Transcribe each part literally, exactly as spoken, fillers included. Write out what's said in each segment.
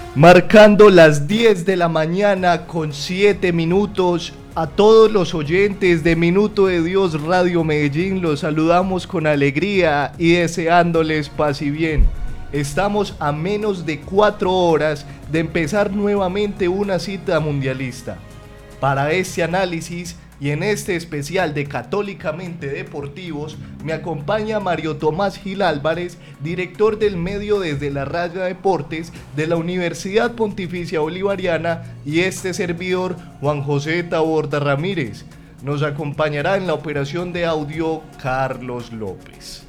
Marcando las diez de la mañana con siete minutos, a todos los oyentes de Minuto de Dios Radio Medellín los saludamos con alegría y deseándoles paz y bien. Estamos a menos de cuatro horas de empezar nuevamente una cita mundialista. Para este análisis y en este especial de Católicamente Deportivos, me acompaña Mario Tomás Gil Álvarez, director del medio Desde la Raya Deportes de la Universidad Pontificia Bolivariana, y este servidor, Juan José Taborda Ramírez. Nos acompañará en la operación de audio Carlos López.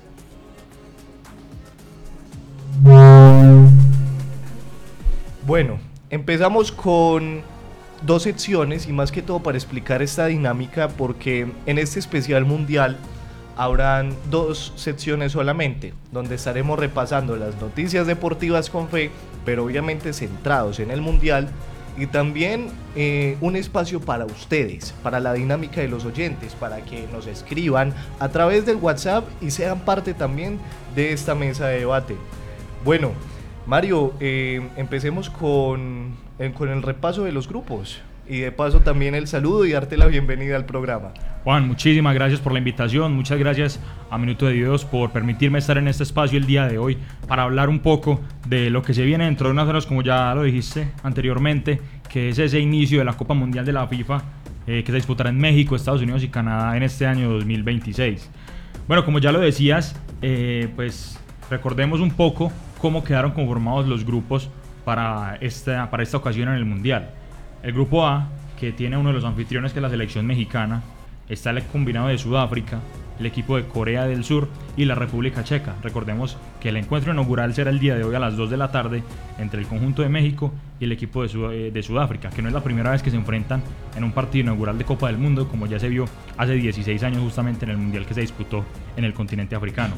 Bueno, empezamos con dos secciones y más que todo para explicar esta dinámica, porque en este especial mundial habrán dos secciones solamente, donde estaremos repasando las noticias deportivas con fe, pero obviamente centrados en el mundial, y también eh, un espacio para ustedes, para la dinámica de los oyentes, para que nos escriban a través del WhatsApp y sean parte también de esta mesa de debate. Bueno, Mario, eh, empecemos con, eh, con el repaso de los grupos y de paso también el saludo y darte la bienvenida al programa. Juan, muchísimas gracias por la invitación, muchas gracias a Minuto de Dios por permitirme estar en este espacio el día de hoy para hablar un poco de lo que se viene dentro de unas horas, como ya lo dijiste anteriormente, que es ese inicio de la Copa Mundial de la FIFA eh, que se disputará en México, Estados Unidos y Canadá en este año dos mil veintiséis. Bueno, como ya lo decías, eh, pues recordemos un poco cómo quedaron conformados los grupos para esta, para esta ocasión en el Mundial. El grupo A, que tiene uno de los anfitriones, que es la selección mexicana, está el combinado de Sudáfrica, el equipo de Corea del Sur y la República Checa. Recordemos que el encuentro inaugural será el día de hoy a las dos de la tarde entre el conjunto de México y el equipo de, Sud- de Sudáfrica, que no es la primera vez que se enfrentan en un partido inaugural de Copa del Mundo, como ya se vio hace dieciséis años justamente en el Mundial que se disputó en el continente africano.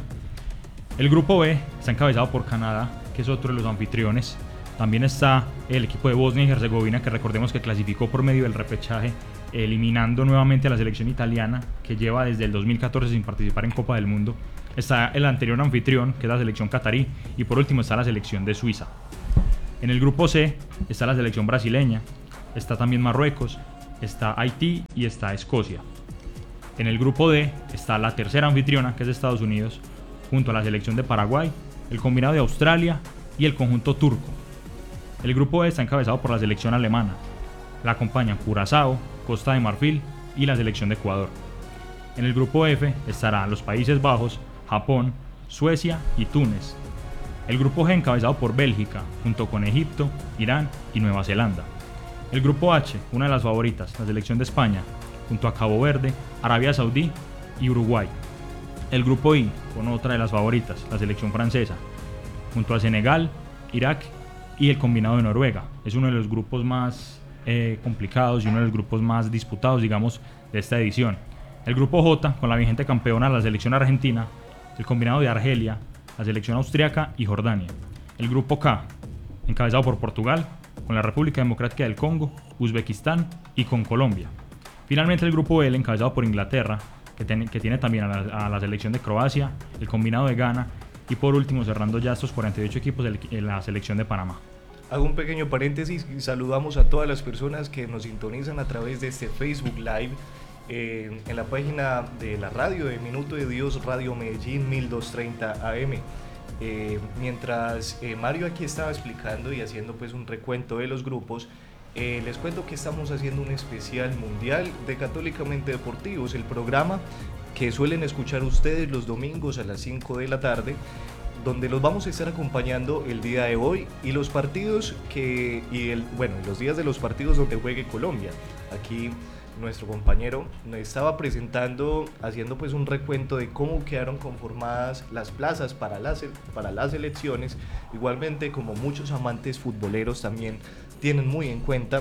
El grupo B está encabezado por Canadá, que es otro de los anfitriones. También está el equipo de Bosnia y Herzegovina, que recordemos que clasificó por medio del repechaje, eliminando nuevamente a la selección italiana, que lleva desde el dos mil catorce sin participar en Copa del Mundo. Está el anterior anfitrión, que es la selección catarí, y por último está la selección de Suiza. En el grupo C está la selección brasileña, está también Marruecos, está Haití y está Escocia. En el grupo D está la tercera anfitriona, que es Estados Unidos, junto a la selección de Paraguay, el combinado de Australia y el conjunto turco. El grupo E está encabezado por la selección alemana. La acompañan Curazao, Costa de Marfil y la selección de Ecuador. En el grupo F estarán los Países Bajos, Japón, Suecia y Túnez. El grupo G encabezado por Bélgica, junto con Egipto, Irán y Nueva Zelanda. El grupo H, una de las favoritas, la selección de España, junto a Cabo Verde, Arabia Saudí y Uruguay. El grupo I, con otra de las favoritas, la selección francesa, junto a Senegal, Irak y el combinado de Noruega. Es uno de los grupos más eh, complicados y uno de los grupos más disputados, digamos, de esta edición. El grupo J, con la vigente campeona, la selección argentina, el combinado de Argelia, la selección austriaca y Jordania. El grupo K, encabezado por Portugal, con la República Democrática del Congo, Uzbekistán y con Colombia. Finalmente el grupo L, encabezado por Inglaterra, que, ten, que tiene también a la, a la selección de Croacia, el combinado de Ghana y por último, cerrando ya estos cuarenta y ocho equipos, el, la selección de Panamá. Hago un pequeño paréntesis y saludamos a todas las personas que nos sintonizan a través de este Facebook Live eh, en la página de la radio de Minuto de Dios Radio Medellín mil doscientos treinta A M. Eh, mientras eh, Mario aquí estaba explicando y haciendo pues un recuento de los grupos, eh, les cuento que estamos haciendo un especial mundial de Católicamente Deportivos, el programa que suelen escuchar ustedes los domingos a las cinco de la tarde, donde los vamos a estar acompañando el día de hoy y los partidos que y el bueno los días de los partidos donde juegue Colombia. Aquí nuestro compañero nos estaba presentando, haciendo pues un recuento de cómo quedaron conformadas las plazas para las para las elecciones. Igualmente, como muchos amantes futboleros también tienen muy en cuenta.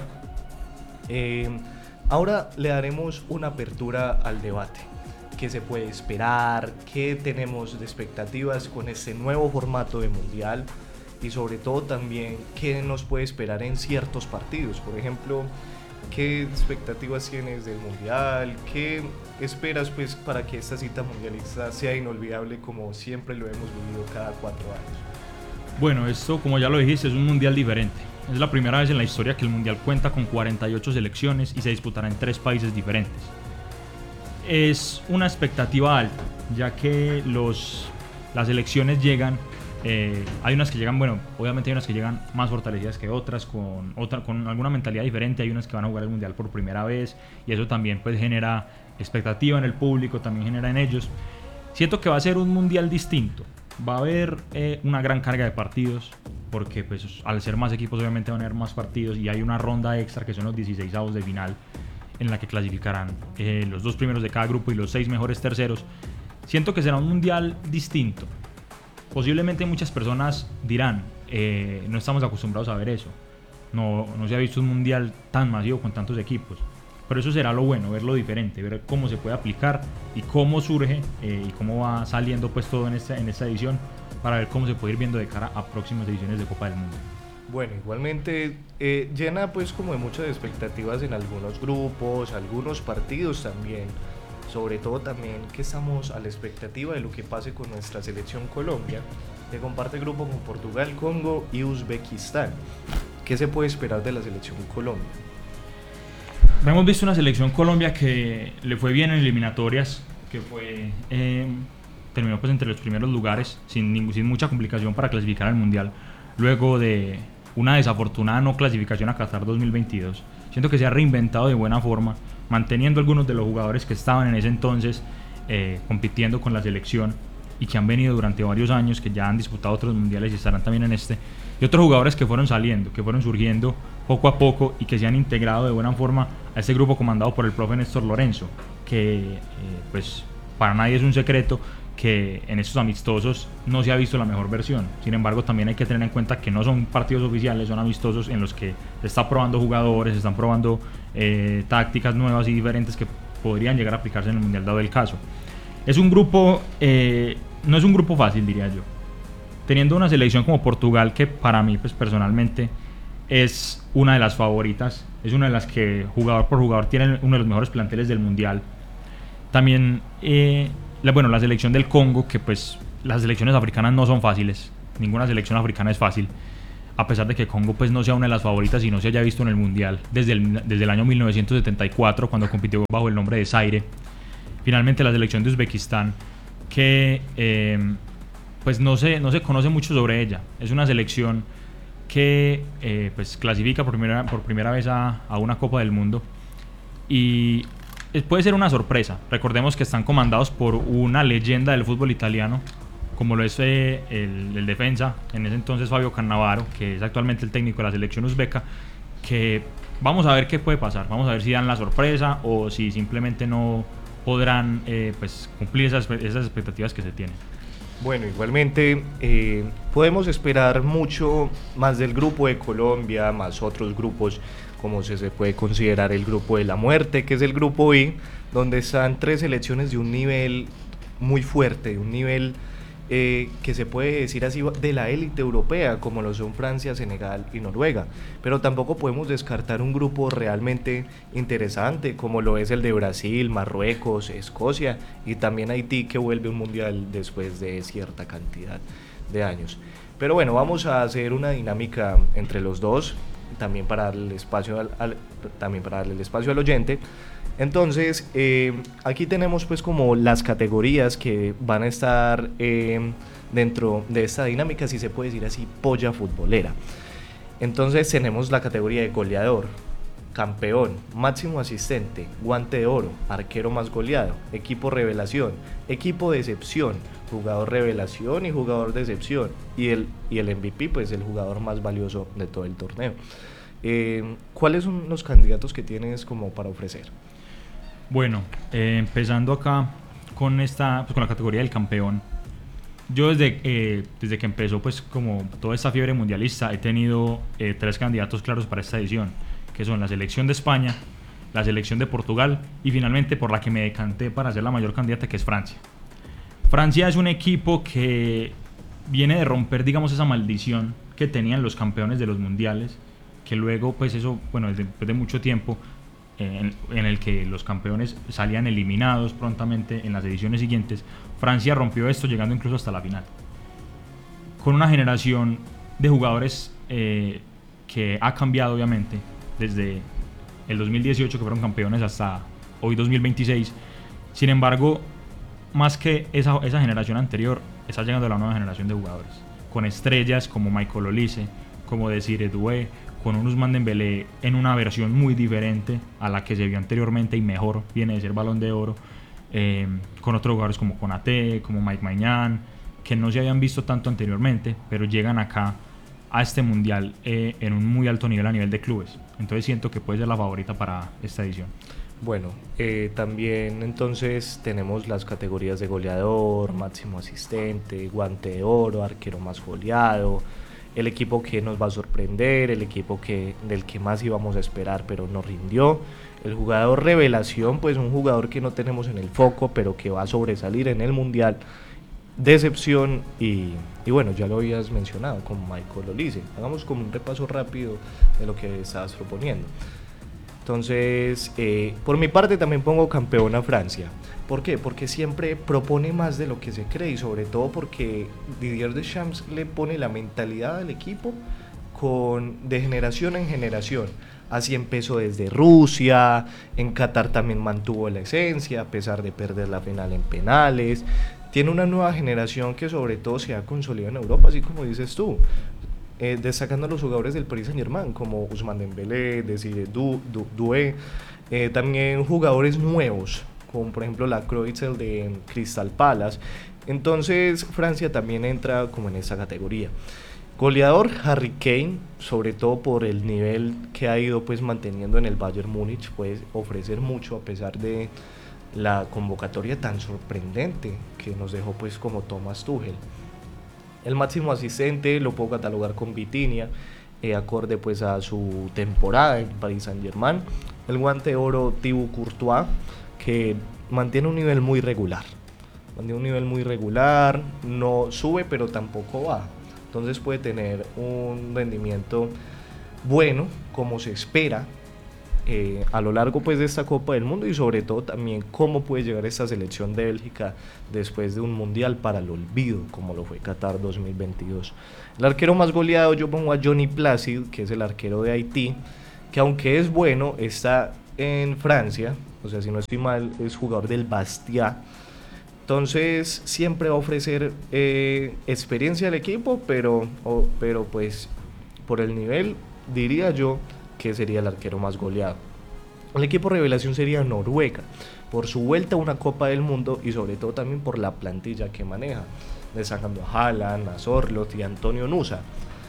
Eh, ahora le daremos una apertura al debate. ¿Qué se puede esperar? ¿Qué tenemos de expectativas con este nuevo formato de mundial? Y sobre todo también, ¿qué nos puede esperar en ciertos partidos? Por ejemplo, ¿qué expectativas tienes del mundial? ¿Qué esperas pues para que esta cita mundialista sea inolvidable como siempre lo hemos vivido cada cuatro años? Bueno, esto, como ya lo dijiste, es un mundial diferente. Es la primera vez en la historia que el Mundial cuenta con cuarenta y ocho selecciones y se disputará en tres países diferentes. Es una expectativa alta, ya que los, las selecciones llegan, eh, hay unas que llegan, bueno, obviamente hay unas que llegan más fortalecidas que otras, con, otra, con alguna mentalidad diferente, hay unas que van a jugar el Mundial por primera vez y eso también pues genera expectativa en el público, también genera en ellos. Siento que va a ser un Mundial distinto, va a haber eh, una gran carga de partidos, porque pues al ser más equipos obviamente van a haber más partidos y hay una ronda extra que son los dieciseisavos de final, en la que clasificarán eh, los dos primeros de cada grupo y los seis mejores terceros. Siento que será un mundial distinto. Posiblemente muchas personas dirán, eh, no estamos acostumbrados a ver eso. No, no se ha visto un mundial tan masivo con tantos equipos. Pero eso será lo bueno, verlo diferente, ver cómo se puede aplicar y cómo surge eh, y cómo va saliendo pues todo en esta, en esta edición, para ver cómo se puede ir viendo de cara a próximas ediciones de Copa del Mundo. Bueno, igualmente eh, llena pues como de muchas expectativas en algunos grupos, algunos partidos también, sobre todo también que estamos a la expectativa de lo que pase con nuestra selección Colombia, que comparte grupo con Portugal, Congo y Uzbekistán. ¿Qué se puede esperar de la selección Colombia? Hemos visto una selección Colombia que le fue bien en eliminatorias, que fue eh, terminó pues entre los primeros lugares sin, ningún, sin mucha complicación para clasificar al Mundial, luego de una desafortunada no clasificación a Qatar dos mil veintidós. Siento que se ha reinventado de buena forma, manteniendo algunos de los jugadores que estaban en ese entonces eh, compitiendo con la selección y que han venido durante varios años, que ya han disputado otros mundiales y estarán también en este, y otros jugadores que fueron saliendo, que fueron surgiendo poco a poco y que se han integrado de buena forma a este grupo comandado por el profe Néstor Lorenzo, que eh, pues para nadie es un secreto que en estos amistosos no se ha visto la mejor versión. Sin embargo, también hay que tener en cuenta que no son partidos oficiales, son amistosos en los que se está probando jugadores, se están probando eh, tácticas nuevas y diferentes que podrían llegar a aplicarse en el Mundial dado el caso. Es un grupo, eh, no es un grupo fácil, diría yo. Teniendo una selección como Portugal, que para mí pues personalmente es una de las favoritas, es una de las que jugador por jugador tiene uno de los mejores planteles del Mundial. También eh, la, bueno, la selección del Congo, que pues las selecciones africanas no son fáciles, ninguna selección africana es fácil, a pesar de que Congo pues no sea una de las favoritas y no se haya visto en el Mundial desde el, desde el año mil novecientos setenta y cuatro, cuando compitió bajo el nombre de Zaire. Finalmente la selección de Uzbekistán, que eh, pues no se, no se conoce mucho sobre ella, es una selección que eh, pues clasifica por primera, por primera vez a, a una Copa del Mundo y puede ser una sorpresa. Recordemos que están comandados por una leyenda del fútbol italiano, como lo es eh, el, el defensa, en ese entonces Fabio Cannavaro, que es actualmente el técnico de la selección uzbeca, que vamos a ver qué puede pasar, vamos a ver si dan la sorpresa o si simplemente no podrán eh, pues cumplir esas, esas expectativas que se tienen. Bueno, igualmente eh, podemos esperar mucho más del grupo de Colombia, más otros grupos, como se, se puede considerar el grupo de la muerte, que es el grupo I, donde están tres selecciones de un nivel muy fuerte, un nivel eh, que se puede decir así de la élite europea, como lo son Francia, Senegal y Noruega. Pero tampoco podemos descartar un grupo realmente interesante, como lo es el de Brasil, Marruecos, Escocia y también Haití, que vuelve un mundial después de cierta cantidad de años. Pero bueno, vamos a hacer una dinámica entre los dos, también para darle espacio al, al, también para darle el espacio al oyente. Entonces, eh, aquí tenemos pues como las categorías que van a estar eh, dentro de esta dinámica, si se puede decir así, polla futbolera. Entonces tenemos la categoría de goleador, campeón, máximo asistente, guante de oro, arquero más goleado, equipo revelación, equipo decepción, jugador revelación y jugador decepción, y el, y el M V P, pues el jugador más valioso de todo el torneo. Eh, ¿Cuáles son los candidatos que tienes como para ofrecer? Bueno, eh, empezando acá con esta, pues con la categoría del campeón. Yo desde, eh, desde que empezó pues como toda esta fiebre mundialista he tenido eh, tres candidatos claros para esta edición, que son la selección de España, la selección de Portugal y finalmente por la que me decanté para ser la mayor candidata, que es Francia. Francia es un equipo que viene de romper, digamos, esa maldición que tenían los campeones de los mundiales, que luego pues eso, bueno, después de mucho tiempo En, en el que los campeones salían eliminados prontamente en las ediciones siguientes. Francia rompió esto llegando incluso hasta la final, con una generación de jugadores eh, que ha cambiado obviamente desde el dos mil dieciocho, que fueron campeones, hasta hoy dos mil veintiséis. Sin embargo, más que esa, esa generación anterior, está llegando la nueva generación de jugadores, con estrellas como Michael Olise, como Desiré Doué, con un Ousmane Dembélé en una versión muy diferente a la que se vio anteriormente y mejor, viene de ser Balón de Oro, eh, con otros jugadores como Konaté, como Mike Maignan, que no se habían visto tanto anteriormente, pero llegan acá a este mundial eh, en un muy alto nivel a nivel de clubes. Entonces siento que puede ser la favorita para esta edición. Bueno, eh, también entonces tenemos las categorías de goleador, máximo asistente, guante de oro, arquero más goleado, el equipo que nos va a sorprender, el equipo que, del que más íbamos a esperar pero no rindió, el jugador revelación, pues un jugador que no tenemos en el foco pero que va a sobresalir en el mundial, decepción y, y bueno, ya lo habías mencionado como Michael Olise. Hagamos como un repaso rápido de lo que estabas proponiendo. Entonces, eh, por mi parte también pongo campeón a Francia. ¿Por qué? Porque siempre propone más de lo que se cree y sobre todo porque Didier Deschamps le pone la mentalidad al equipo con, de generación en generación. Así empezó desde Rusia, en Qatar también mantuvo la esencia a pesar de perder la final en penales. Tiene una nueva generación que sobre todo se ha consolidado en Europa, así como dices tú. Eh, destacando a los jugadores del Paris Saint-Germain como Ousmane Dembélé, Desiré Doué, eh, también jugadores nuevos como por ejemplo la Kreutzel de Crystal Palace. Entonces Francia también entra como en esa categoría. Goleador Harry Kane, sobre todo por el nivel que ha ido pues manteniendo en el Bayern Múnich, puede ofrecer mucho a pesar de la convocatoria tan sorprendente que nos dejó pues como Thomas Tuchel. El máximo asistente lo puedo catalogar con Vitinha, eh, acorde pues a su temporada en Paris Saint-Germain. El guante de oro Thibaut Courtois, que mantiene un nivel muy regular. Mantiene un nivel muy regular, no sube pero tampoco baja. Entonces puede tener un rendimiento bueno, como se espera, eh, a lo largo pues de esta Copa del Mundo y sobre todo también cómo puede llegar esta selección de Bélgica después de un mundial para el olvido como lo fue Qatar dos mil veintidós. El arquero más goleado yo pongo a Johnny Placid, que es el arquero de Haití, que aunque es bueno está en Francia, o sea si no estoy mal es jugador del Bastia, entonces siempre va a ofrecer eh, experiencia al equipo, pero, oh, pero pues por el nivel diría yo que sería el arquero más goleado. El equipo revelación sería Noruega, por su vuelta a una Copa del Mundo y sobre todo también por la plantilla que maneja, destacando a Haaland, a Sorloth y a Antonio Nusa.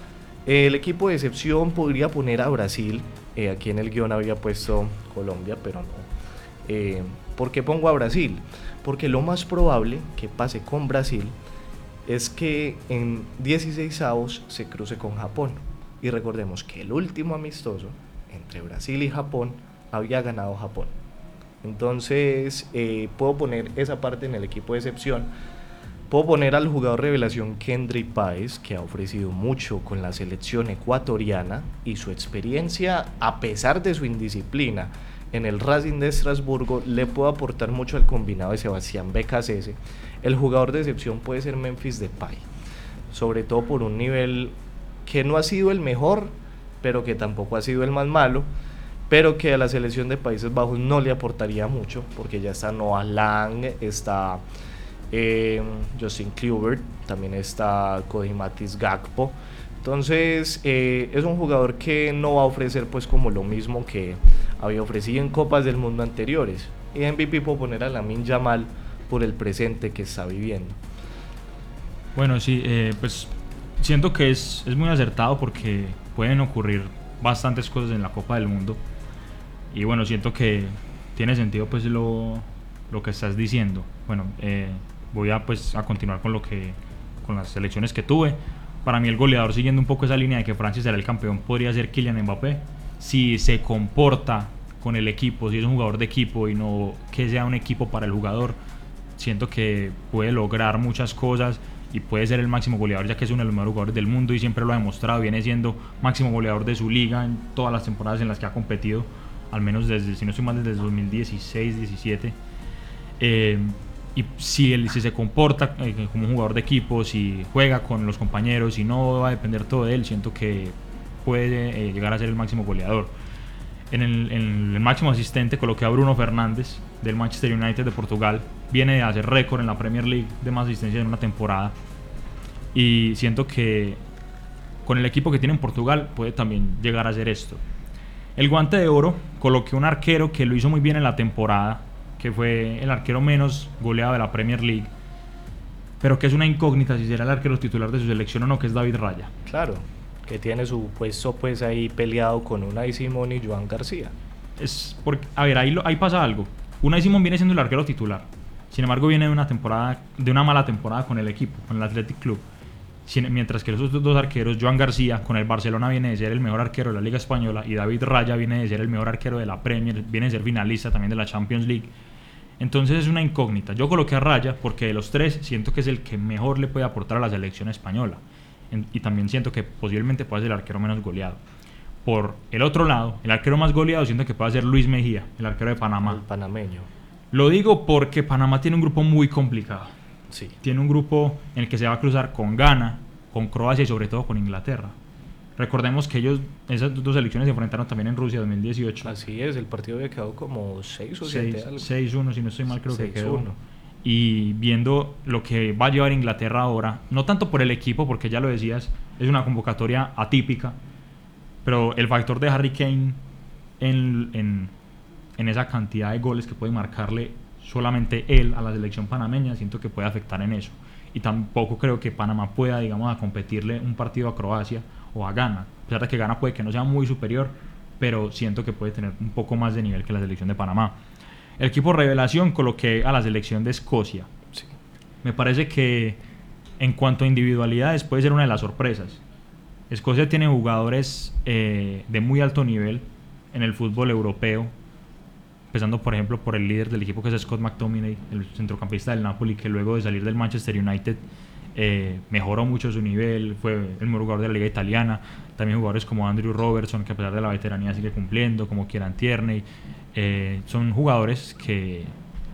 El equipo de excepción podría poner a Brasil, eh, aquí en el guión había puesto Colombia, pero no. Eh, ¿Por qué pongo a Brasil? Porque lo más probable que pase con Brasil es que en dieciseisavos se cruce con Japón. Y recordemos que el último amistoso entre Brasil y Japón había ganado Japón. Entonces eh, puedo poner esa parte en el equipo de excepción. Puedo poner al jugador revelación Kendrick Páez, que ha ofrecido mucho con la selección ecuatoriana y su experiencia, a pesar de su indisciplina en el Racing de Estrasburgo, le puede aportar mucho al combinado de Sebastián Becasese. El jugador de excepción puede ser Memphis Depay, sobre todo por un nivel que no ha sido el mejor, pero que tampoco ha sido el más malo, pero que a la selección de Países Bajos no le aportaría mucho, porque ya está Noah Lang, está eh, Justin Kluivert, también está Cody Matis Gakpo. Entonces eh, es un jugador que no va a ofrecer pues como lo mismo que había ofrecido en Copas del Mundo anteriores. Y M V P puedo poner a Lamine Yamal por el presente que está viviendo. Bueno, sí, eh, pues siento que es, es muy acertado porque pueden ocurrir bastantes cosas en la Copa del Mundo y bueno, siento que tiene sentido pues lo, lo que estás diciendo. Bueno, eh, voy a pues a continuar con lo que con las selecciones que tuve. Para mí el goleador, siguiendo un poco esa línea de que Francia será el campeón, podría ser Kylian Mbappé si se comporta con el equipo, si es un jugador de equipo y no que sea un equipo para el jugador. Siento que puede lograr muchas cosas y puede ser el máximo goleador, ya que es uno de los mejores jugadores del mundo y siempre lo ha demostrado. Viene siendo máximo goleador de su liga en todas las temporadas en las que ha competido, al menos desde, si no estoy mal, desde el dos mil dieciséis diecisiete. Eh, y si, él, si se comporta eh, como un jugador de equipo, si juega con los compañeros, si no va a depender todo de él, siento que puede eh, llegar a ser el máximo goleador. En el, en el máximo asistente coloqué a Bruno Fernández del Manchester United de Portugal. Viene de hacer récord en la Premier League de más asistencias en una temporada, y siento que con el equipo que tiene en Portugal puede también llegar a hacer esto. El Guante de Oro coloqué un arquero que lo hizo muy bien en la temporada, que fue el arquero menos goleado de la Premier League, pero que es una incógnita si será el arquero titular de su selección o no, que es David Raya. Claro, que tiene su puesto pues ahí peleado con Unai Simón y Joan García. Es porque, a ver, ahí, lo, ahí pasa algo. Unai Simón viene siendo el arquero titular, sin embargo viene de una temporada, de una mala temporada con el equipo, con el Athletic Club. Sin, mientras que los otros dos arqueros, Joan García con el Barcelona viene de ser el mejor arquero de la Liga Española, y David Raya viene de ser el mejor arquero de la Premier, viene de ser finalista también de la Champions League. Entonces es una incógnita. Yo coloqué a Raya porque de los tres siento que es el que mejor le puede aportar a la selección española, en, y también siento que posiblemente pueda ser el arquero menos goleado. Por el otro lado, el arquero más goleado siento que puede ser Luis Mejía, el arquero de Panamá. El panameño. Lo digo porque Panamá tiene un grupo muy complicado. Sí. Tiene un grupo en el que se va a cruzar con Ghana, con Croacia y sobre todo con Inglaterra. Recordemos que ellos, esas dos selecciones se enfrentaron también en Rusia dos mil dieciocho. Así es, el partido había quedado como seis o siete. seis uno, si no estoy mal, creo que quedó. seis uno. Y viendo lo que va a llevar Inglaterra ahora, no tanto por el equipo, porque ya lo decías, es una convocatoria atípica, pero el factor de Harry Kane en, en, en esa cantidad de goles que puede marcarle solamente él a la selección panameña, siento que puede afectar en eso. Y tampoco creo que Panamá pueda, digamos, a competirle un partido a Croacia o a Ghana, a pesar de que Ghana puede que no sea muy superior, pero siento que puede tener un poco más de nivel que la selección de Panamá. El equipo revelación coloqué a la selección de Escocia. Sí. Me parece que en cuanto a individualidades puede ser una de las sorpresas. Escocia tiene jugadores eh, de muy alto nivel en el fútbol europeo, empezando por ejemplo por el líder del equipo, que es Scott McTominay, el centrocampista del Napoli, que luego de salir del Manchester United eh, mejoró mucho su nivel, fue el mejor jugador de la liga italiana. También jugadores como Andrew Robertson, que a pesar de la veteranía sigue cumpliendo, como Kieran Tierney. Eh, son jugadores que,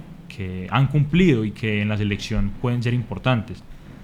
que han cumplido y que en la selección pueden ser importantes.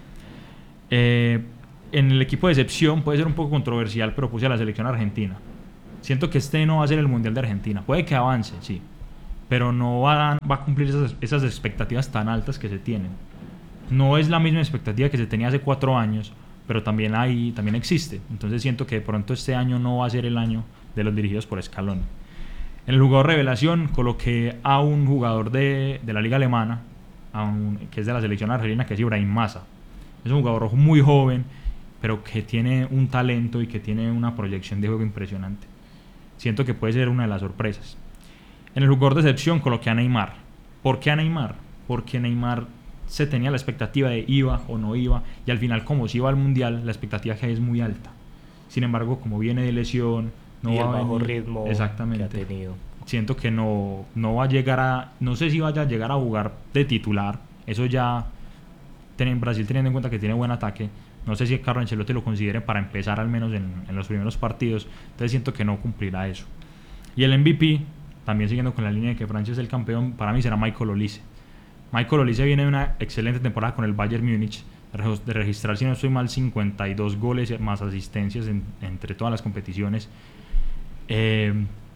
Eh, en el equipo de excepción puede ser un poco controversial, pero puse a la selección argentina. Siento que este no va a ser el Mundial de Argentina. Puede que avance, sí, pero no va a, va a cumplir esas, esas expectativas tan altas que se tienen. No es la misma expectativa que se tenía hace cuatro años, pero también, hay, también existe. Entonces siento que de pronto este año no va a ser el año de los dirigidos por Scaloni. En el jugador revelación coloqué a un jugador de, de la liga alemana, a un, que es de la selección argelina, que es Ibrahim Massa. Es un jugador muy joven, pero que tiene un talento y que tiene una proyección de juego impresionante. Siento que puede ser una de las sorpresas. En el jugador de excepción coloqué a Neymar. ¿Por qué a Neymar? Porque Neymar se tenía la expectativa de iba o no iba, y al final, como si iba al mundial, la expectativa que hay es muy alta. Sin embargo, como viene de lesión, no y va el a bajo venir, ritmo exactamente, que ha tenido. Siento que no, no va a llegar a, no sé si vaya a llegar a jugar de titular. Eso ya, en Brasil, teniendo en cuenta que tiene buen ataque, no sé si Carlo Ancelotti lo considere para empezar al menos en, en los primeros partidos. Entonces siento que no cumplirá eso. Y el M V P, también siguiendo con la línea de que Francia es el campeón, para mí será Michael Olise. Michael Olise viene de una excelente temporada con el Bayern Múnich, de registrar, si no estoy mal, cincuenta y dos goles más asistencias en, entre todas las competiciones. Eh,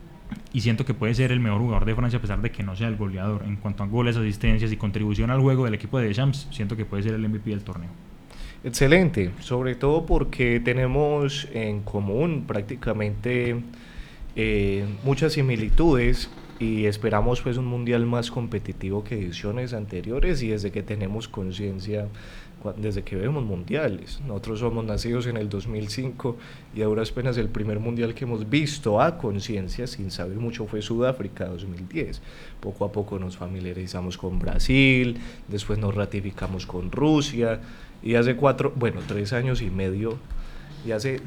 y siento que puede ser el mejor jugador de Francia, a pesar de que no sea el goleador. En cuanto a goles, asistencias y contribución al juego del equipo de Deschamps, siento que puede ser el M V P del torneo. Excelente, sobre todo porque tenemos en común prácticamente eh, muchas similitudes, y esperamos pues un mundial más competitivo que ediciones anteriores, y desde que tenemos conciencia, desde que vemos mundiales. Nosotros somos nacidos en el dos mil cinco y ahora apenas el primer mundial que hemos visto a conciencia, sin saber mucho, fue Sudáfrica dos mil diez. Poco a poco nos familiarizamos con Brasil, después nos ratificamos con Rusia, y hace cuatro, bueno, tres años y medio, y hace...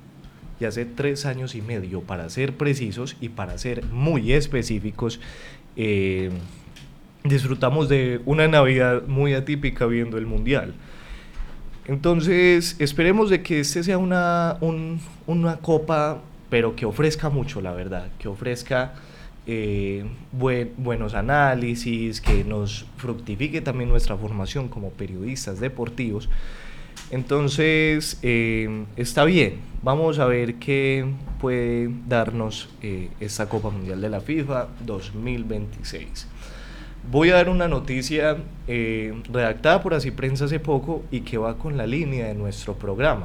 y hace tres años y medio, para ser precisos y para ser muy específicos, eh, disfrutamos de una Navidad muy atípica viendo el Mundial. Entonces, esperemos de que este sea una, un, una copa, pero que ofrezca mucho, la verdad, que ofrezca eh, buen, buenos análisis, que nos fructifique también nuestra formación como periodistas deportivos, Entonces, eh, está bien, vamos a ver qué puede darnos eh, esta Copa Mundial de la FIFA dos mil veintiséis. Voy a dar una noticia eh, redactada por Así Prensa hace poco y que va con la línea de nuestro programa.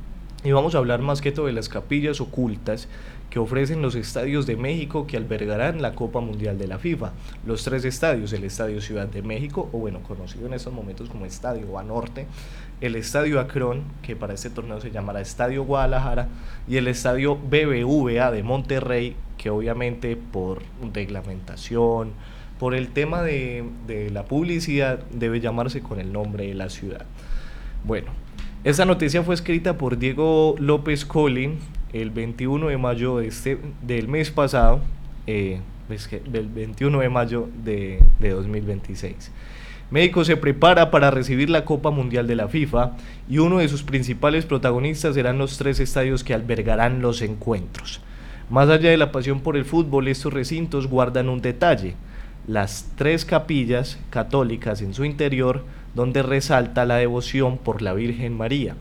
Y vamos a hablar más que todo de las capillas ocultas que ofrecen los estadios de México que albergarán la Copa Mundial de la FIFA. Los tres estadios, el Estadio Ciudad de México, o bueno, conocido en estos momentos como Estadio Banorte, el Estadio Akron, que para este torneo se llamará Estadio Guadalajara, y el Estadio B B V A de Monterrey, que obviamente por reglamentación, por el tema de, de la publicidad, debe llamarse con el nombre de la ciudad. Bueno, esta noticia fue escrita por Diego López Collin el veintiuno de mayo de este, del mes pasado, eh, del veintiuno de mayo de, de dos mil veintiséis. México se prepara para recibir la Copa Mundial de la FIFA y uno de sus principales protagonistas serán los tres estadios que albergarán los encuentros. Más allá de la pasión por el fútbol, estos recintos guardan un detalle: las tres capillas católicas en su interior, donde resalta la devoción por la Virgen María.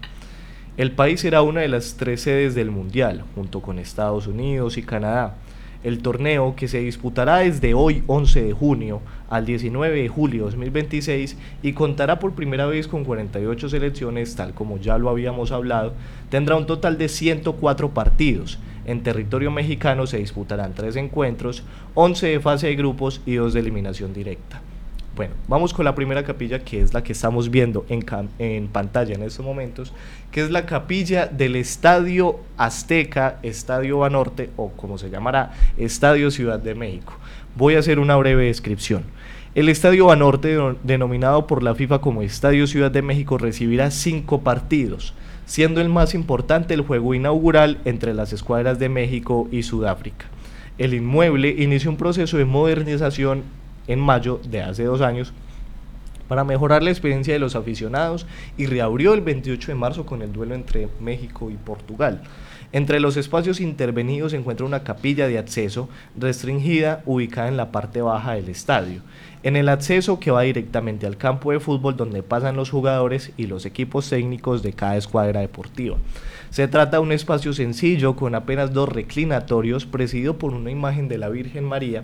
El país será una de las tres sedes del Mundial, junto con Estados Unidos y Canadá. El torneo, que se disputará desde hoy once de junio al diecinueve de julio de dos mil veintiséis y contará por primera vez con cuarenta y ocho selecciones, tal como ya lo habíamos hablado, tendrá un total de ciento cuatro partidos. En territorio mexicano se disputarán tres encuentros, once de fase de grupos y dos de eliminación directa. Bueno, vamos con la primera capilla, que es la que estamos viendo en, en pantalla en estos momentos, que es la capilla del Estadio Azteca, Estadio Banorte, o como se llamará, Estadio Ciudad de México. Voy a hacer una breve descripción. El Estadio Banorte, denominado por la FIFA como Estadio Ciudad de México, recibirá cinco partidos, siendo el más importante el juego inaugural entre las escuadras de México y Sudáfrica. El inmueble inició un proceso de modernización en mayo de hace dos años para mejorar la experiencia de los aficionados y reabrió el veintiocho de marzo con el duelo entre México y Portugal. Entre los espacios intervenidos se encuentra una capilla de acceso restringida ubicada en la parte baja del estadio, en el acceso que va directamente al campo de fútbol donde pasan los jugadores y los equipos técnicos de cada escuadra deportiva. Se trata de un espacio sencillo con apenas dos reclinatorios, presidido por una imagen de la Virgen María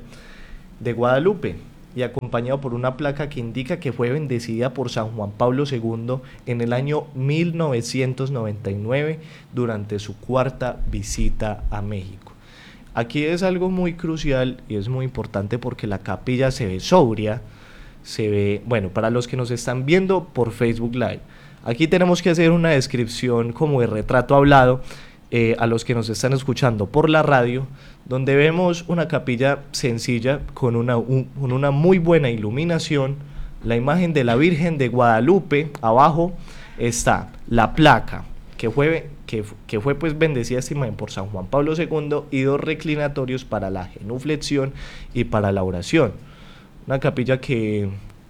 de Guadalupe y acompañado por una placa que indica que fue bendecida por San Juan Pablo segundo en el año mil novecientos noventa y nueve durante su cuarta visita a México. Aquí es algo muy crucial y es muy importante porque la capilla se ve sobria, se ve, bueno, para los que nos están viendo por Facebook Live, aquí tenemos que hacer una descripción como de retrato hablado. Eh, a los que nos están escuchando por la radio, donde vemos una capilla sencilla con una, un, con una muy buena iluminación, la imagen de la Virgen de Guadalupe. Abajo está la placa que fue, que, que fue pues bendecida esta imagen por San Juan Pablo segundo y dos reclinatorios para la genuflexión y para la oración. Una capilla que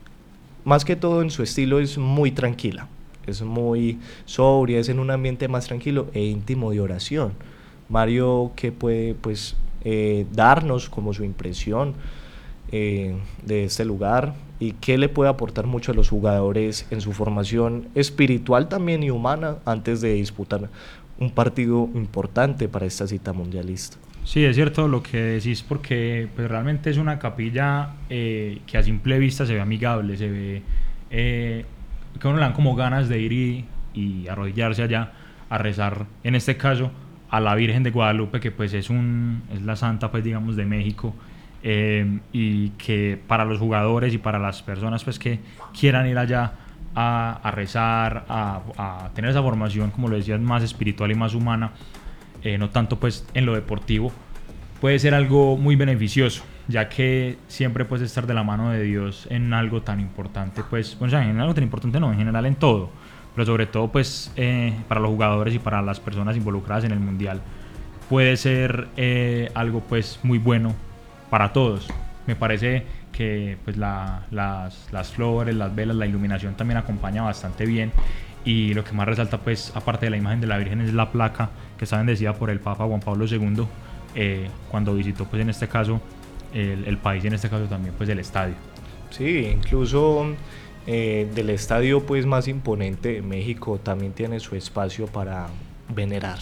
más que todo en su estilo es muy tranquila, es muy sobria, es en un ambiente más tranquilo e íntimo de oración. Mario, ¿qué puede pues eh, darnos como su impresión eh, de este lugar y qué le puede aportar mucho a los jugadores en su formación espiritual también y humana antes de disputar un partido importante para esta cita mundialista? Sí, es cierto lo que decís, porque pues, realmente es una capilla eh, que a simple vista se ve amigable, se ve eh, que a uno le dan como ganas de ir y, y arrodillarse allá a rezar, en este caso a la Virgen de Guadalupe, que pues es un es la santa pues digamos de México, eh, y que para los jugadores y para las personas pues que quieran ir allá a, a rezar, a, a tener esa formación, como lo decías, más espiritual y más humana, eh, no tanto pues en lo deportivo, puede ser algo muy beneficioso, ya que siempre puedes estar de la mano de Dios en algo tan importante, pues, o sea, en algo tan importante no, en general en todo, pero sobre todo pues eh, para los jugadores y para las personas involucradas en el Mundial, puede ser eh, algo pues muy bueno para todos. Me parece que pues la, las, las flores, las velas, la iluminación también acompaña bastante bien, y lo que más resalta pues aparte de la imagen de la Virgen es la placa que está bendecida por el Papa Juan Pablo segundo eh, cuando visitó pues en este caso el, el país, y en este caso también pues el estadio. Sí, incluso eh, del estadio pues más imponente de México también tiene su espacio para venerar.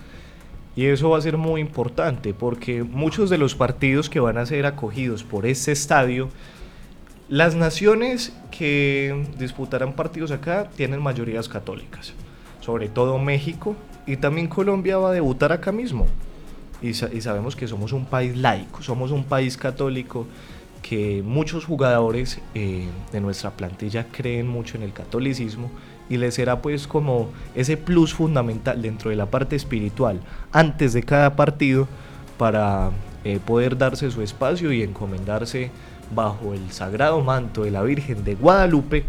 Y eso va a ser muy importante porque muchos de los partidos que van a ser acogidos por este estadio, las naciones que disputarán partidos acá tienen mayorías católicas, sobre todo México, y también Colombia va a debutar acá mismo. Y, sa- y sabemos que somos un país laico, somos un país católico, que muchos jugadores eh, de nuestra plantilla creen mucho en el catolicismo y les será pues como ese plus fundamental dentro de la parte espiritual antes de cada partido para eh, poder darse su espacio y encomendarse bajo el sagrado manto de la Virgen de Guadalupe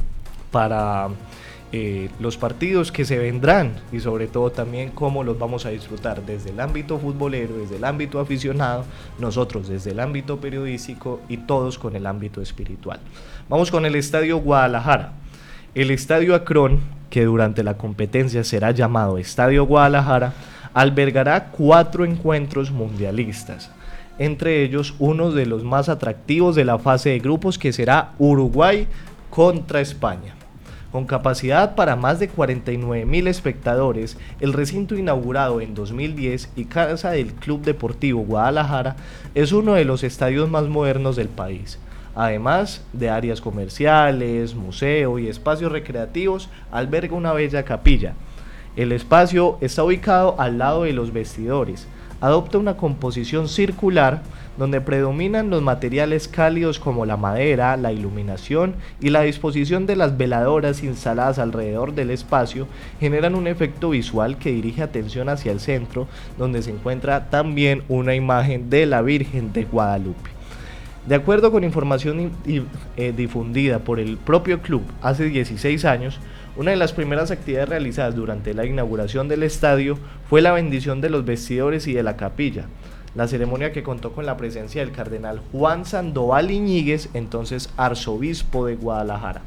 para eh, los partidos que se vendrán y sobre todo también cómo los vamos a disfrutar desde el ámbito futbolero, desde el ámbito aficionado, nosotros desde el ámbito periodístico y todos con el ámbito espiritual. Vamos con el Estadio Guadalajara. El Estadio Akron, que durante la competencia será llamado Estadio Guadalajara, albergará cuatro encuentros mundialistas, entre ellos uno de los más atractivos de la fase de grupos, que será Uruguay contra España. Con capacidad para más de cuarenta y nueve mil espectadores, el recinto inaugurado en dos mil diez y casa del Club Deportivo Guadalajara es uno de los estadios más modernos del país. Además de áreas comerciales, museo y espacios recreativos, alberga una bella capilla. El espacio está ubicado al lado de los vestidores. Adopta una composición circular donde predominan los materiales cálidos como la madera, la iluminación y la disposición de las veladoras instaladas alrededor del espacio generan un efecto visual que dirige atención hacia el centro, donde se encuentra también una imagen de la Virgen de Guadalupe. De acuerdo con información eh, difundida por el propio club hace dieciséis años, una de las primeras actividades realizadas durante la inauguración del estadio fue la bendición de los vestidores y de la capilla. La ceremonia, que contó con la presencia del cardenal Juan Sandoval Iñiguez, entonces arzobispo de Guadalajara.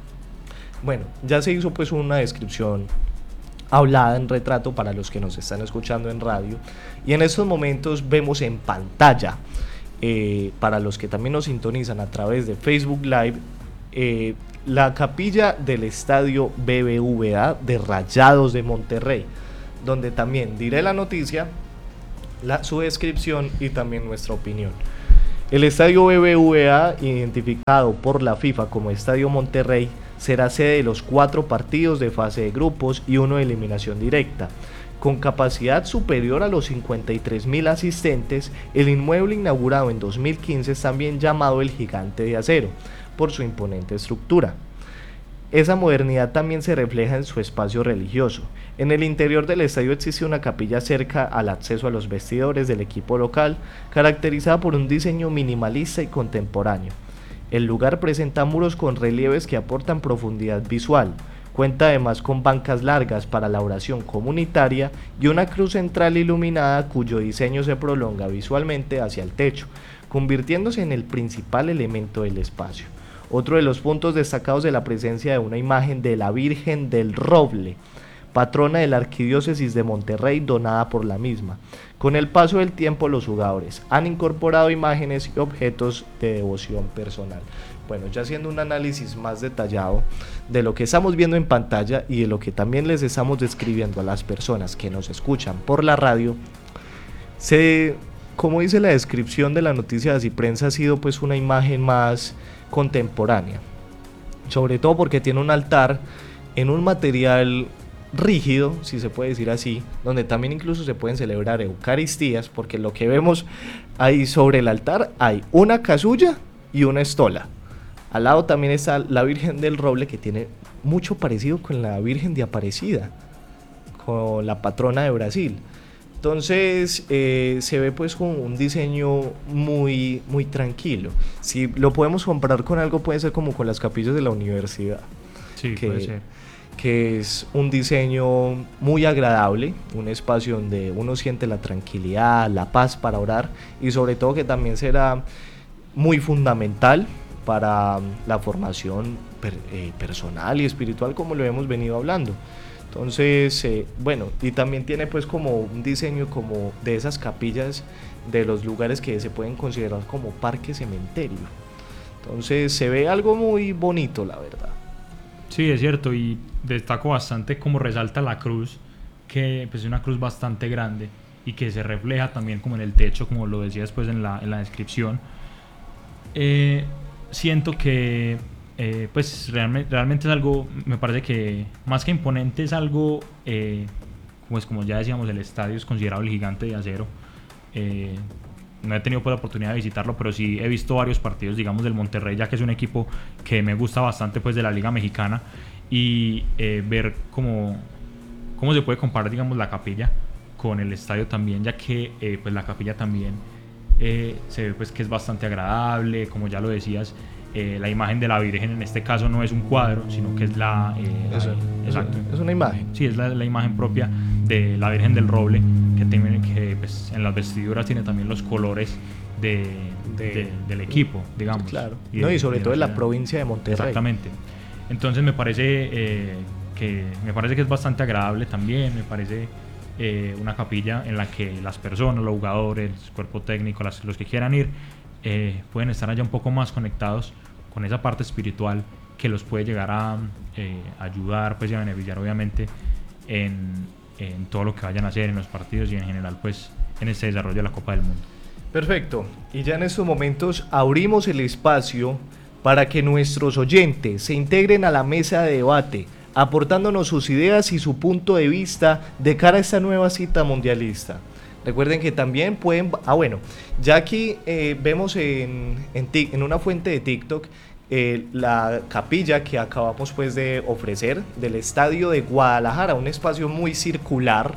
Bueno, ya se hizo pues una descripción hablada en retrato para los que nos están escuchando en radio, y en estos momentos vemos en pantalla, eh, para los que también nos sintonizan a través de Facebook Live, eh, la capilla del estadio B B V A de Rayados de Monterrey, donde también diré la noticia, la, su descripción y también nuestra opinión. El estadio B B V A, identificado por la FIFA como Estadio Monterrey, será sede de los cuatro partidos de fase de grupos y uno de eliminación directa. Con capacidad superior a los cincuenta y tres mil asistentes, el inmueble, inaugurado en dos mil quince, es también llamado el Gigante de Acero, por su imponente estructura. Esa modernidad también se refleja en su espacio religioso. En el interior del estadio existe una capilla cerca al acceso a los vestidores del equipo local, caracterizada por un diseño minimalista y contemporáneo. El lugar presenta muros con relieves que aportan profundidad visual. Cuenta además con bancas largas para la oración comunitaria y una cruz central iluminada cuyo diseño se prolonga visualmente hacia el techo, convirtiéndose en el principal elemento del espacio. Otro de los puntos destacados es la presencia de una imagen de la Virgen del Roble, patrona de la Arquidiócesis de Monterrey, donada por la misma. Con el paso del tiempo, los jugadores han incorporado imágenes y objetos de devoción personal. Bueno, ya haciendo un análisis más detallado de lo que estamos viendo en pantalla y de lo que también les estamos describiendo a las personas que nos escuchan por la radio, se, como dice la descripción de la noticia de Así Prensa, ha sido pues una imagen más contemporánea, sobre todo porque tiene un altar en un material rígido, si se puede decir así, donde también incluso se pueden celebrar eucaristías, porque lo que vemos ahí sobre el altar hay una casulla y una estola. Al lado también está la Virgen del Roble, que tiene mucho parecido con la Virgen de Aparecida, con la patrona de Brasil. Entonces eh, se ve pues con un diseño muy, muy tranquilo. Si lo podemos comparar con algo, puede ser como con las capillas de la universidad. Sí, que, puede ser. Que es un diseño muy agradable, un espacio donde uno siente la tranquilidad, la paz para orar, y sobre todo que también será muy fundamental para la formación per, eh, personal y espiritual, como lo hemos venido hablando. Entonces, eh, bueno, y también tiene pues como un diseño como de esas capillas de los lugares que se pueden considerar como parque cementerio. Entonces se ve algo muy bonito, la verdad. Sí, es cierto, y destaco bastante como resalta la cruz, que pues, es una cruz bastante grande y que se refleja también como en el techo, como lo decía después en la, en la descripción. Eh, siento que eh, pues realmente, realmente es algo, me parece que más que imponente es algo, eh, pues como ya decíamos, el estadio es considerado el gigante de acero. Eh, no he tenido pues, la oportunidad de visitarlo, pero sí he visto varios partidos, digamos, del Monterrey, ya que es un equipo que me gusta bastante pues de la Liga Mexicana, y eh, ver cómo, cómo se puede comparar, digamos, la capilla con el estadio también, ya que eh, pues la capilla también eh, se ve pues que es bastante agradable, como ya lo decías. Eh, la imagen de la Virgen en este caso no es un cuadro, sino que es la... Eh, Eso, la exacto. Es una imagen. Sí, es la, la imagen propia de la Virgen del Roble, que, tiene, que pues, en las vestiduras tiene también los colores de, de, de, del equipo, digamos. Claro. Y, no, de, y sobre de todo la en la provincia de Monterrey. Exactamente. Entonces me parece, eh, que, me parece que es bastante agradable también, me parece eh, una capilla en la que las personas, los jugadores, el cuerpo técnico, las, los que quieran ir, eh, pueden estar allá un poco más conectados con esa parte espiritual que los puede llegar a eh, ayudar pues, y a beneficiar obviamente en, en todo lo que vayan a hacer en los partidos y en general pues en este desarrollo de la Copa del Mundo. Perfecto, y ya en estos momentos abrimos el espacio para que nuestros oyentes se integren a la mesa de debate, aportándonos sus ideas y su punto de vista de cara a esta nueva cita mundialista. Recuerden que también pueden... Ah, bueno, ya aquí eh, vemos en, en, en una fuente de TikTok eh, la capilla que acabamos pues de ofrecer del estadio de Guadalajara, un espacio muy circular,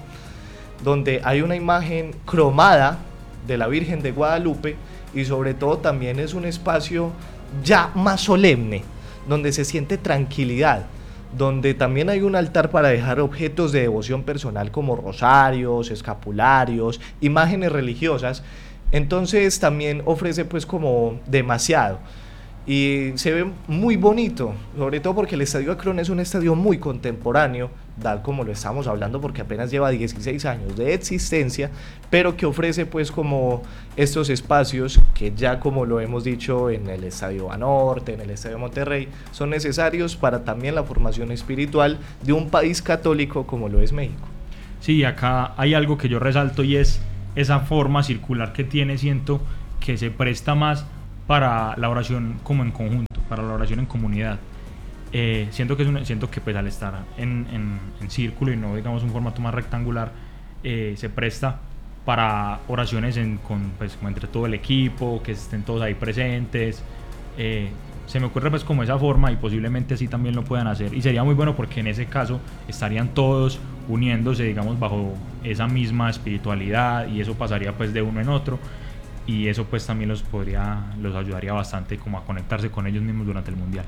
donde hay una imagen cromada de la Virgen de Guadalupe y sobre todo también es un espacio ya más solemne, donde se siente tranquilidad, donde también hay un altar para dejar objetos de devoción personal como rosarios, escapularios, imágenes religiosas. Entonces también ofrece pues como demasiado y se ve muy bonito, sobre todo porque el Estadio Akron es un estadio muy contemporáneo, tal como lo estamos hablando, porque apenas lleva dieciséis años de existencia, pero que ofrece pues como estos espacios que ya, como lo hemos dicho, en el Estadio Banorte, en el Estadio Monterrey, son necesarios para también la formación espiritual de un país católico como lo es México. Sí, acá hay algo que yo resalto y es esa forma circular que tiene, siento que se presta más para la oración como en conjunto, para la oración en comunidad. Eh, siento que es un, siento que pues al estar en, en, en círculo y no digamos un formato más rectangular, eh, se presta para oraciones en, con, pues, como entre todo el equipo, que estén todos ahí presentes. Eh, se me ocurre pues como esa forma y posiblemente así también lo puedan hacer, y sería muy bueno porque en ese caso estarían todos uniéndose, digamos, bajo esa misma espiritualidad, y eso pasaría pues de uno en otro, y eso pues también los podría, los ayudaría bastante como a conectarse con ellos mismos durante el Mundial.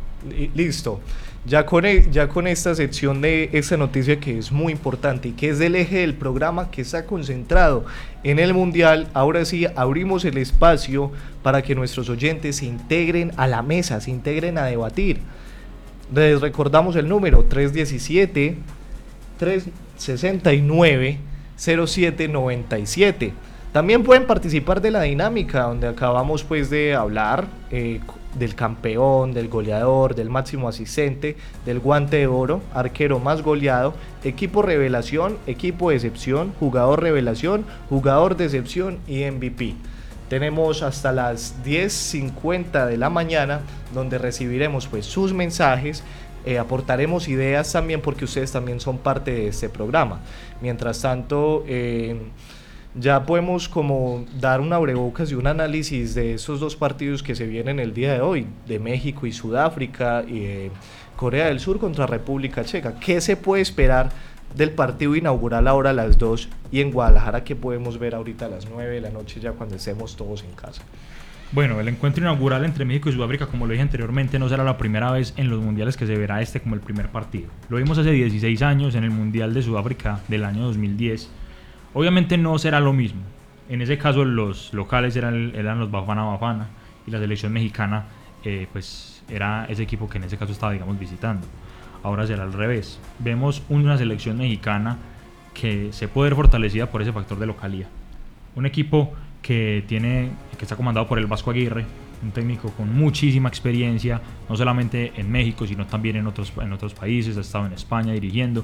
Listo, ya con, e, ya con esta sección de esta noticia que es muy importante y que es del eje del programa que está concentrado en el Mundial, ahora sí abrimos el espacio para que nuestros oyentes se integren a la mesa, se integren a debatir. Les recordamos el número tres diecisiete, trescientos sesenta y nueve, cero siete noventa y siete. También pueden participar de la dinámica donde acabamos pues de hablar eh, del campeón, del goleador, del máximo asistente, del guante de oro, arquero más goleado, equipo revelación, equipo de excepción, jugador revelación, jugador de excepción y M V P. Tenemos hasta las diez cincuenta de la mañana donde recibiremos pues sus mensajes. Eh, aportaremos ideas también porque ustedes también son parte de este programa. Mientras tanto, eh, ya podemos como dar un abrebocas y un análisis de esos dos partidos que se vienen el día de hoy, de México y Sudáfrica, y de Corea del Sur contra República Checa. ¿Qué se puede esperar del partido inaugural ahora a las dos, y en Guadalajara qué podemos ver ahorita a las nueve de la noche ya cuando estemos todos en casa? Bueno, el encuentro inaugural entre México y Sudáfrica, como lo dije anteriormente, no será la primera vez en los mundiales que se verá este como el primer partido. Lo vimos hace dieciséis años en el Mundial de Sudáfrica del año dos mil diez. Obviamente no será lo mismo. En ese caso los locales eran, eran los Bafana Bafana, y la selección mexicana eh, pues era ese equipo que en ese caso estaba, digamos, visitando. Ahora será al revés. Vemos una selección mexicana que se puede ver fortalecida por ese factor de localía. Un equipo que tiene, que está comandado por el Vasco Aguirre, un técnico con muchísima experiencia, no solamente en México, sino también en otros, en otros países, ha estado en España dirigiendo,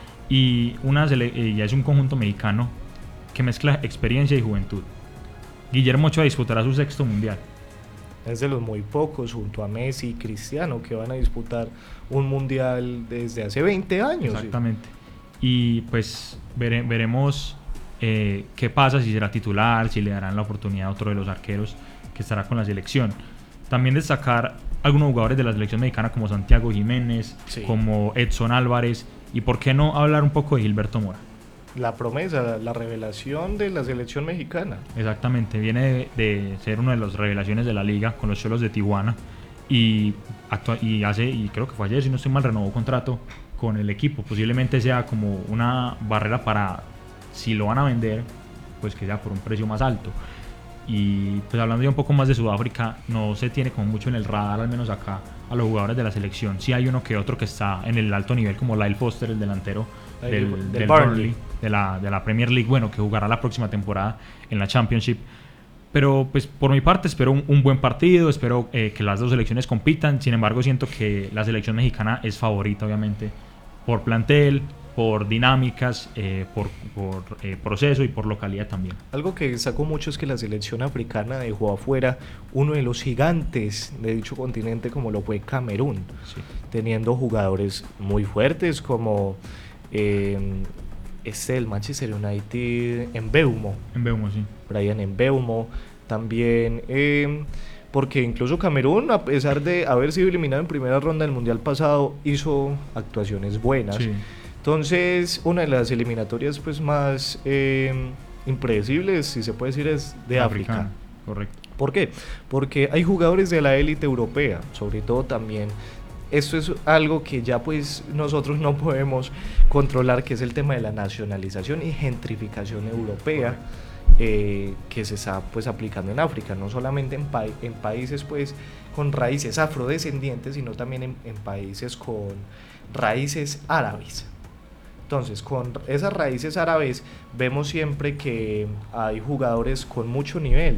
y una, ya es un conjunto mexicano que mezcla experiencia y juventud. Guillermo Ochoa disputará su sexto mundial. Es de los muy pocos, junto a Messi y Cristiano, que van a disputar un mundial desde hace veinte años. Exactamente. Y pues vere, veremos eh, qué pasa, si será titular, si le darán la oportunidad a otro de los arqueros que estará con la selección. También destacar algunos jugadores de la selección mexicana como Santiago Jiménez, sí. como Edson Álvarez, y por qué no hablar un poco de Gilberto Mora. La promesa, la revelación de la selección mexicana. Exactamente, viene de, de ser una de las revelaciones de la liga con los Xolos de Tijuana y, actua- y hace, y creo que fue ayer, si no estoy mal, renovó contrato con el equipo. Posiblemente sea como una barrera para, si lo van a vender, pues que sea por un precio más alto. Y pues hablando ya un poco más de Sudáfrica, no se tiene como mucho en el radar, al menos acá, a los jugadores de la selección. Sí hay uno que otro que está en el alto nivel, como Lyle Foster, el delantero del, del, del Burnley, de la, de la Premier League, bueno, que jugará la próxima temporada en la Championship. Pero pues por mi parte espero un, un buen partido, espero eh, que las dos selecciones compitan. Sin embargo, siento que la selección mexicana es favorita, obviamente, por plantel, por dinámicas, eh, por, por eh, proceso y por localidad también. Algo que destacó mucho es que la selección africana dejó afuera uno de los gigantes de dicho continente, como lo fue Camerún, sí. teniendo jugadores muy fuertes como eh, este del Manchester United, Mbeumo. Mbeumo, sí. Brian Mbeumo, también... Eh, porque incluso Camerún, a pesar de haber sido eliminado en primera ronda del Mundial pasado, hizo actuaciones buenas. Sí. Entonces, una de las eliminatorias pues más eh, impredecibles, si se puede decir, es de África. Africano, correcto. ¿Por qué? Porque hay jugadores de la élite europea, sobre todo también. Esto es algo que ya pues nosotros no podemos controlar, que es el tema de la nacionalización y gentrificación europea. Eh, que se está pues aplicando en África, no solamente en, pa- en países pues con raíces afrodescendientes, sino también en, en países con raíces árabes. Entonces, con esas raíces árabes vemos siempre que hay jugadores con mucho nivel,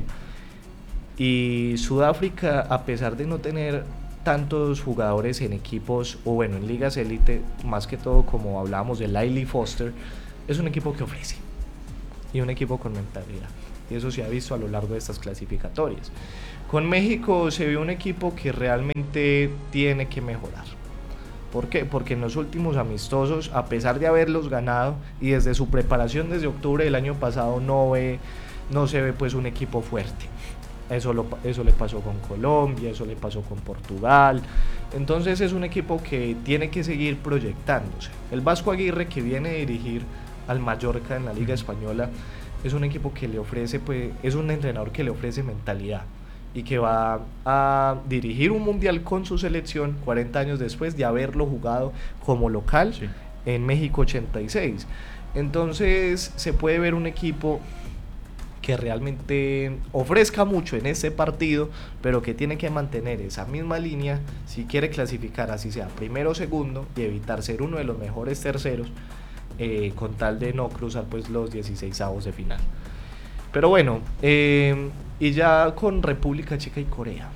y Sudáfrica, a pesar de no tener tantos jugadores en equipos o bueno en ligas élite, más que todo como hablábamos de Lyle Foster, es un equipo que ofrece y un equipo con mentalidad, y eso se ha visto a lo largo de estas clasificatorias. Con México se ve un equipo que realmente tiene que mejorar. ¿Por qué? Porque en los últimos amistosos, a pesar de haberlos ganado y desde su preparación desde octubre del año pasado, no ve, no se ve pues un equipo fuerte. Eso, lo, eso le pasó con Colombia, eso le pasó con Portugal. Entonces es un equipo que tiene que seguir proyectándose. El Vasco Aguirre, que viene a dirigir al Mallorca en la Liga Española, es un equipo que le ofrece, pues, es un entrenador que le ofrece mentalidad y que va a dirigir un mundial con su selección cuarenta años después de haberlo jugado como local, sí. en México ochenta y seis. Entonces se puede ver un equipo que realmente ofrezca mucho en este partido, pero que tiene que mantener esa misma línea si quiere clasificar, así sea primero o segundo, y evitar ser uno de los mejores terceros, Eh, con tal de no cruzar pues los dieciseisavos de final. Pero bueno, eh, y ya con República Checa y Corea.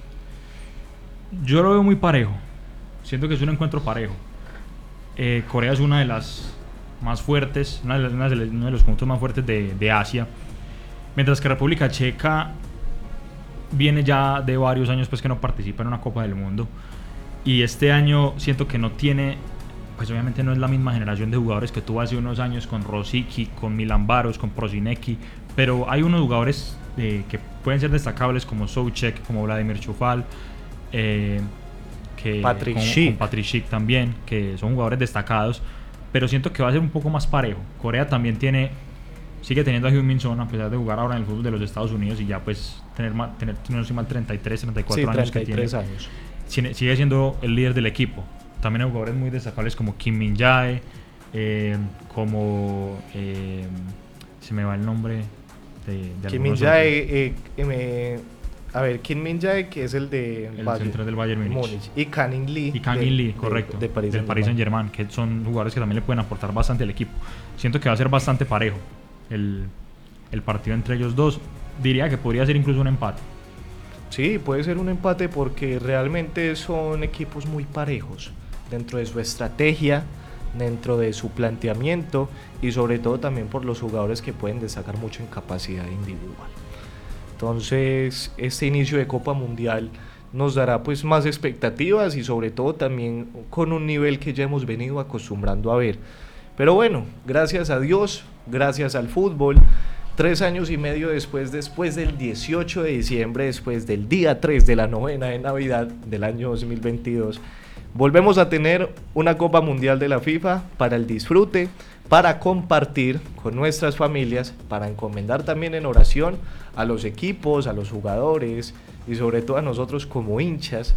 Yo lo veo muy parejo, siento que es un encuentro parejo. eh, Corea es una de las más fuertes, una de las, una de las, uno de los puntos más fuertes de, de Asia, mientras que República Checa viene ya de varios años pues que no participa en una Copa del Mundo, y este año siento que no tiene, pues obviamente no es la misma generación de jugadores que tuvo hace unos años con Rosicky, con Milan Baros, con Prosinecki, pero hay unos jugadores eh, que pueden ser destacables como Souček, como Vladimir Čufal, eh, que Patrick con, Schick. con Patrick Schick también, que son jugadores destacados, pero siento que va a ser un poco más parejo. Corea también tiene, sigue teniendo a Heung-min Son, a pesar de jugar ahora en el fútbol de los Estados Unidos y ya pues tener, tener no sé mal, treinta y tres, treinta y cuatro sí, años treinta y tres que tiene, años. sigue siendo el líder del equipo. También hay jugadores muy destacables como Kim Min-jae, eh, como eh, se me va el nombre de, de Kim Min-jae, eh, eh, a ver, Kim Min-jae, que es el de el Bayern, central del Bayern Múnich, y Kang-in Lee, y Kang-in Lee, correcto, de, de Paris del Paris Saint-Germain, que son jugadores que también le pueden aportar bastante al equipo. Siento que va a ser bastante parejo el, el partido entre ellos dos. Diría que podría ser incluso un empate. Sí, puede ser un empate porque realmente son equipos muy parejos dentro de su estrategia, dentro de su planteamiento y sobre todo también por los jugadores que pueden destacar mucho en capacidad individual. Entonces, este inicio de Copa Mundial nos dará pues más expectativas y sobre todo también con un nivel que ya hemos venido acostumbrando a ver. Pero bueno, gracias a Dios, gracias al fútbol, tres años y medio después, después del dieciocho de diciembre, después del día tres de la novena de Navidad del año dos mil veintidós, volvemos a tener una Copa Mundial de la FIFA para el disfrute, para compartir con nuestras familias, para encomendar también en oración a los equipos, a los jugadores y sobre todo a nosotros como hinchas.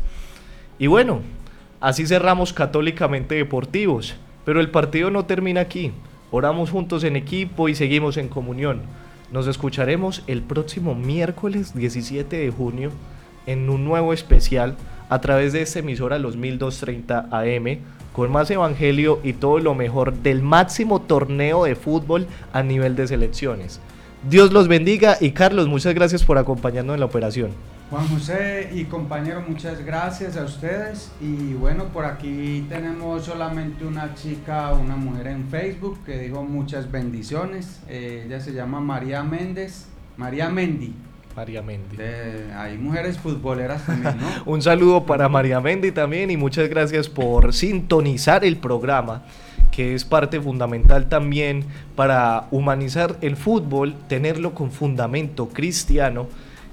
Y bueno, así cerramos Católicamente Deportivos, pero el partido no termina aquí. Oramos juntos en equipo y seguimos en comunión. Nos escucharemos el próximo miércoles diecisiete de junio en un nuevo especial a través de esta emisora Los mil doscientos treinta A M, con más evangelio y todo lo mejor del máximo torneo de fútbol a nivel de selecciones. Dios los bendiga y Carlos, muchas gracias por acompañarnos en la operación. Juan José y compañero, muchas gracias a ustedes. Y bueno, por aquí tenemos solamente una chica, una mujer en Facebook que dijo muchas bendiciones. Eh, ella se llama María Méndez, María Mendy. María Mendy. De, hay mujeres futboleras también, ¿no? Un saludo para María Mendy también y muchas gracias por sintonizar el programa, que es parte fundamental también para humanizar el fútbol, tenerlo con fundamento cristiano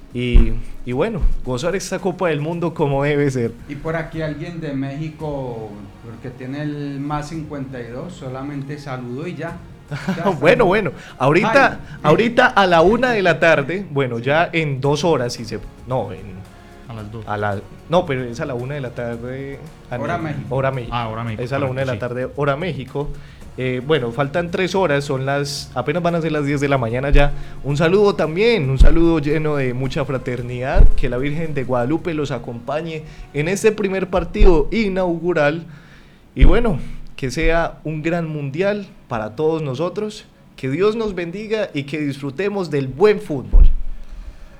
y, y bueno, gozar esta Copa del Mundo como debe ser. Y por aquí alguien de México, porque tiene el más cincuenta y dos, solamente saludo y ya. bueno, bueno, ahorita, ahorita a la una de la tarde, bueno, ya en dos horas, si se, no, en, a las dos. A la, no, pero es a la una de la tarde. Hora México. Hora México. Ah, hora México. Es a la una de la tarde, hora México. Eh, bueno, faltan tres horas, son las, apenas van a ser las diez de la mañana ya. Un saludo también, un saludo lleno de mucha fraternidad, que la Virgen de Guadalupe los acompañe en este primer partido inaugural. Y bueno, que sea un gran mundial para todos nosotros, que Dios nos bendiga y que disfrutemos del buen fútbol.